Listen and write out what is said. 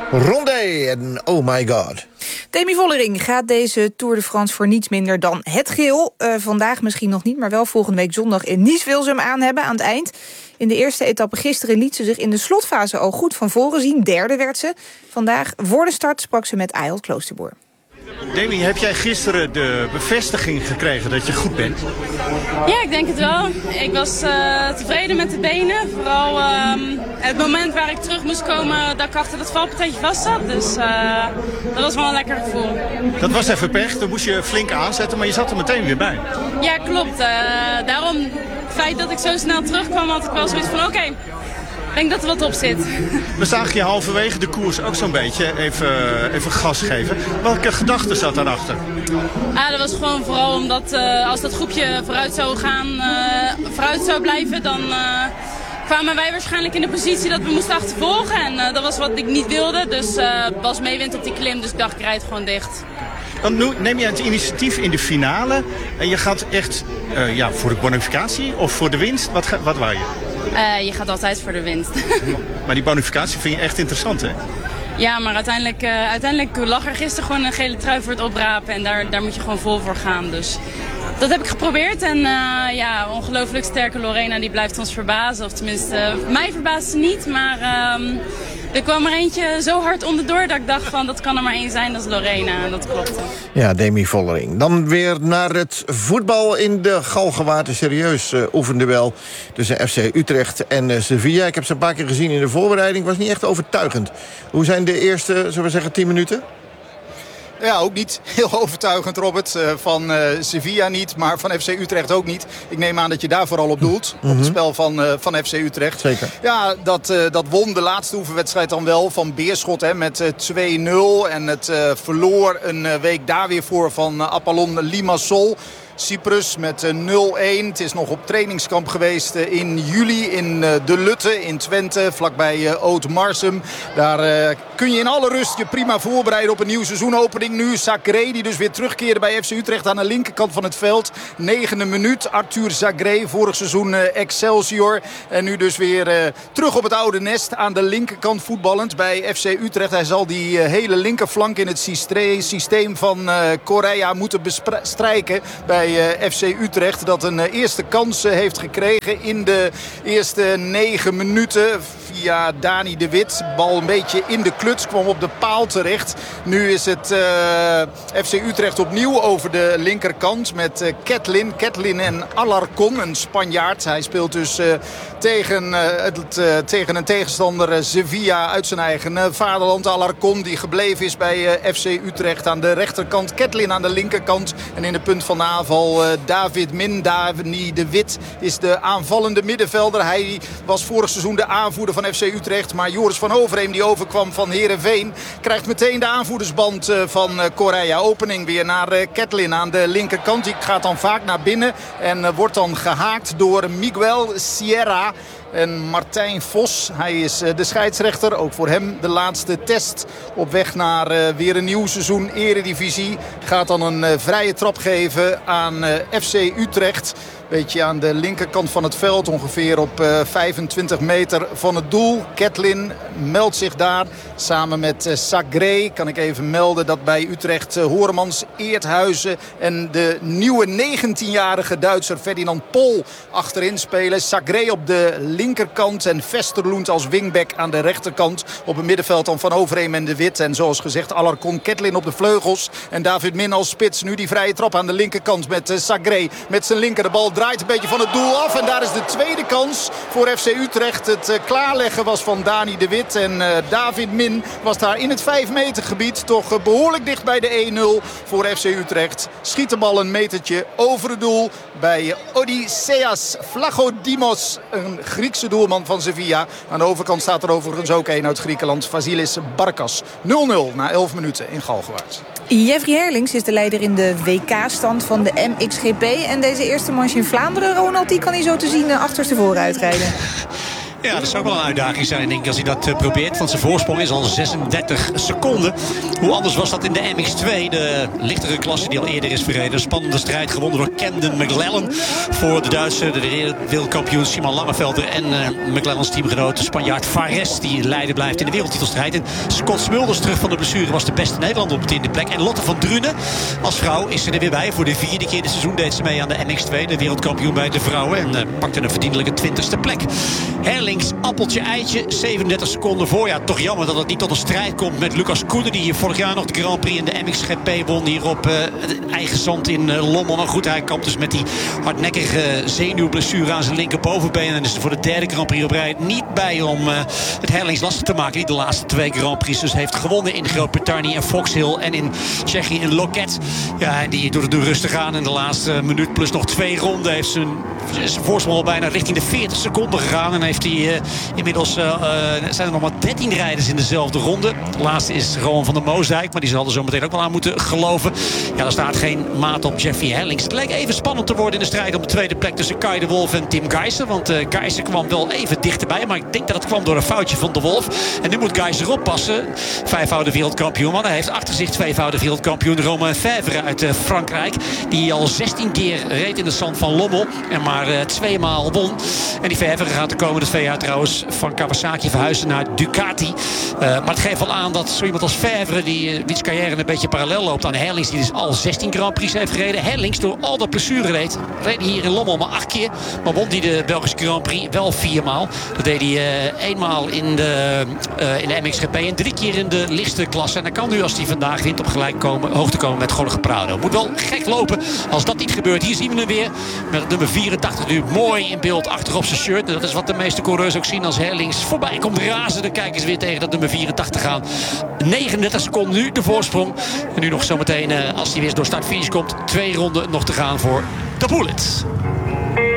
Rondé en Oh My God. Demi Vollering gaat deze Tour de France voor niets minder dan het geel. Vandaag misschien nog niet, maar wel volgende week zondag in Nice wil ze hem aan hebben aan het eind. In de eerste etappe gisteren liet ze zich in de slotfase al goed van voren zien. Derde werd ze. Vandaag voor de start sprak ze met Ayolt Kloosterboer. Demi, heb jij gisteren de bevestiging gekregen dat je goed bent? Ja, ik denk het wel. Ik was tevreden met de benen. Vooral het moment waar ik terug moest komen dat ik achter dat valpartijtje vast zat. Dus dat was wel een lekker gevoel. Dat was even pech. Dan moest je flink aanzetten, maar je zat er meteen weer bij. Ja, klopt. Daarom, het feit dat ik zo snel terugkwam, had ik wel zoiets van oké. Ik denk dat er wat op zit. We zagen je halverwege de koers ook zo'n beetje even gas geven. Welke gedachte zat daarachter? Dat was gewoon vooral omdat als dat groepje vooruit zou blijven, dan kwamen wij waarschijnlijk in de positie dat we moesten achtervolgen. En dat was wat ik niet wilde. Dus was meewind op die klim, dus ik dacht ik rijd gewoon dicht. Dan neem je het initiatief in de finale en je gaat echt voor de bonificatie of voor de winst? Wat wou je? Je gaat altijd voor de winst. Maar die bonificatie vind je echt interessant, hè? Ja, maar uiteindelijk lag er gisteren gewoon een gele trui voor het oprapen. En daar moet je gewoon vol voor gaan. Dus dat heb ik geprobeerd. En ongelooflijk sterke Lorena, die blijft ons verbazen. Of tenminste, mij verbaast ze niet. Maar er kwam er eentje zo hard onderdoor dat ik dacht van dat kan er maar één zijn, dat is Lorena. En dat klopte. Ja, Demi Vollering. Dan weer naar het voetbal in de Galgenwaard. Een serieus oefenduel tussen FC Utrecht en Sevilla. Ik heb ze een paar keer gezien in de voorbereiding. Was niet echt overtuigend. Hoe zijn de eerste, zullen we zeggen, 10 minuten? Ja, ook niet heel overtuigend, Robert. Van Sevilla niet, maar van FC Utrecht ook niet. Ik neem aan dat je daar vooral op doelt. Op het spel van FC Utrecht. Zeker. Ja, dat won de laatste oefenwedstrijd dan wel van Beerschot met 2-0. En het verloor een week daar weer voor van Apollon Limassol. Cyprus met 0-1. Het is nog op trainingskamp geweest in juli in De Lutte in Twente, vlakbij Oud-Marsum. Daar kun je in alle rust je prima voorbereiden op een nieuw seizoenopening. Nu Zagré, die dus weer terugkeerde bij FC Utrecht aan de linkerkant van het veld. 9e minuut, Arthur Zagré, vorig seizoen Excelsior. En nu dus weer terug op het oude nest aan de linkerkant voetballend bij FC Utrecht. Hij zal die hele linkerflank in het systeem van Correa moeten bestrijken bij FC Utrecht, dat een eerste kans heeft gekregen in de eerste 9 minuten via Dani de Wit. Bal een beetje in de kluts, kwam op de paal terecht. Nu is het FC Utrecht opnieuw over de linkerkant met Ketlin en Alarcon, een Spanjaard. Hij speelt dus tegen een tegenstander Sevilla uit zijn eigen vaderland. Alarcon, die gebleven is bij FC Utrecht aan de rechterkant. Ketlin aan de linkerkant. En in de punt van de aanval David Min. Dani de Wit is de aanvallende middenvelder. Hij was vorig seizoen de aanvoerder van FC Utrecht. Maar Joris van Overheem, die overkwam van Heerenveen, krijgt meteen de aanvoerdersband van Correa. Opening weer naar Ketlin aan de linkerkant. Die gaat dan vaak naar binnen en wordt dan gehaakt door Miguel Sierra. En Martijn Vos, hij is de scheidsrechter. Ook voor hem de laatste test op weg naar weer een nieuw seizoen Eredivisie. Gaat dan een vrije trap geven aan FC Utrecht. Beetje aan de linkerkant van het veld, ongeveer op 25 meter van het doel. Ketlin meldt zich daar samen met Zagré. Kan ik even melden dat bij Utrecht Horemans, Eerthuizen en de nieuwe 19-jarige Duitser Ferdinand Pol achterin spelen. Zagré op de linkerkant en Vesterloend als wingback aan de rechterkant. Op het middenveld dan Van Overheem en de Wit. En zoals gezegd Alarcon, Ketlin op de vleugels. En David Min als spits. Nu die vrije trap aan de linkerkant met Zagré. Met zijn linker de bal draait een beetje van het doel af. En daar is de tweede kans voor FC Utrecht. Het klaarleggen was van Dani de Wit. En David Min was daar in het 5 meter gebied toch behoorlijk dicht bij de 1-0 voor FC Utrecht. Schiet de bal een metertje over het doel bij Odysseas Vlachodimos. Een Griekse doelman van Sevilla. Aan de overkant staat er overigens ook een uit Griekenland. Vasilis Barkas. 0-0 na 11 minuten in Galgenwaard. Jeffrey Herlings is de leider in de WK-stand van de MXGP. En deze eerste manche in Vlaanderen, Ronald, die kan hij zo te zien achterstevoren uitrijden. Ja, dat zou ook wel een uitdaging zijn, denk ik, als hij dat probeert. Want zijn voorsprong is al 36 seconden. Hoe anders was dat in de MX2, de lichtere klasse die al eerder is verreden. Een spannende strijd gewonnen door Camden McLellan. Voor de Duitse, de wereldkampioen Simon Langevelder. En McLellans teamgenoot, de Spanjaard Fares, die leider blijft in de wereldtitelstrijd. En Scott Smulders, terug van de blessure, was de beste Nederlander op de tiende plek. En Lotte van Drunen, als vrouw, is ze er weer bij. Voor de 4e keer dit seizoen deed ze mee aan de MX2, de wereldkampioen bij de vrouwen. En pakte een verdienlijke 20e plek. Herlings, appeltje, eitje, 37 seconden voor. Ja, toch jammer dat het niet tot een strijd komt met Lucas Koenen, die hier vorig jaar nog de Grand Prix in de MXGP won. Hier op eigen zand in Lommel. Maar goed, hij kampt dus met die hardnekkige zenuwblessure aan zijn linkerbovenbeen. En is er voor de 3e Grand Prix op rij niet bij om het Herlings lastig te maken. Die de laatste 2 Grand Prix dus heeft gewonnen in Groot-Brittannië en Foxhill. En in Tsjechië in Loket. Ja, en die doet het nu rustig aan. In de laatste minuut plus nog 2 ronden heeft zijn voorsprong al bijna richting de 40 seconden gegaan. En heeft hij inmiddels zijn er nog maar 13 rijders in dezelfde ronde. De laatste is Rowan van der Moosdijk. Maar die zal er zo meteen ook wel aan moeten geloven. Ja, er staat geen maat op Jeffrey Herlings. Het leek even spannend te worden in de strijd om de tweede plek tussen Kai de Wolf en Tim Geiser. Want Geiser kwam wel even dichterbij. Maar ik denk dat het kwam door een foutje van de Wolf. En nu moet Geiser oppassen. 5-voudige wereldkampioen. Want hij heeft achter zich 2-voudige wereldkampioen Romain Fèvre uit Frankrijk. Die al 16 keer reed in de zand van Lommel. En maar 2 maal won. En die Fèvre gaat de komende 2 jaar trouwens van Kawasaki verhuizen naar Ducati. Maar het geeft wel aan dat zo iemand als Fèvre, wiens carrière een beetje parallel loopt aan Herlings, die dus al 16 Grand Prix heeft gereden. Herlings, door al dat blessure reed hier in Lommel maar 8 keer. Maar won hij de Belgische Grand Prix wel 4 maal. Dat deed hij 1 maal in de MXGP en 3 keer in de lichtste klasse. En dan kan nu, als hij vandaag wint, op gelijk hoogte komen met Jorge Prado. Moet wel gek lopen als dat niet gebeurt. Hier zien we hem weer met het nummer 84 nu mooi in beeld achterop zijn shirt. En dat is wat de meeste coureurs ook zien als Herlings voorbij komt razen. Dan kijken ze weer tegen dat nummer 84 gaan. 39 seconden nu de voorsprong. En nu nog zometeen, als hij weer door start-finish komt, 2 ronden nog te gaan voor de Bullet.